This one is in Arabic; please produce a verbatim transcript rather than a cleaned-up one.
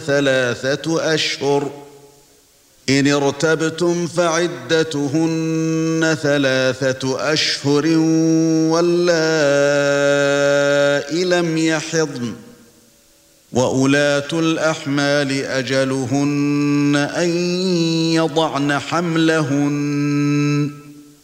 ثلاثة أشهر إن ارتبتم فعدتهن ثلاثة أشهر واللائي لم يحضن وأولاة الأحمال أجلهن أن يضعن حملهن